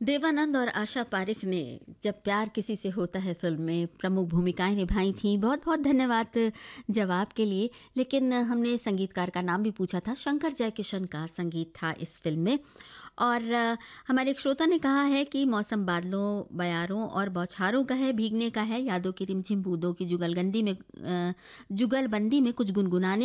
देवानंद और आशा पारिक ने जब प्यार किसी से होता है फिल्म में प्रमुख भूमिकाएं निभाई थीं। बहुत बहुत धन्यवाद जवाब के लिए। लेकिन हमने संगीतकार का नाम भी पूछा था। शंकर जयकिशन का संगीत था इस फिल्म में। और हमारे एक श्रोता ने कहा है कि मौसम बादलों, बयारों और बौछारों का है, भीगने का है, यादों की रिमझिम बूंदों की जुगलबंदी में कुछ गुनगुनाने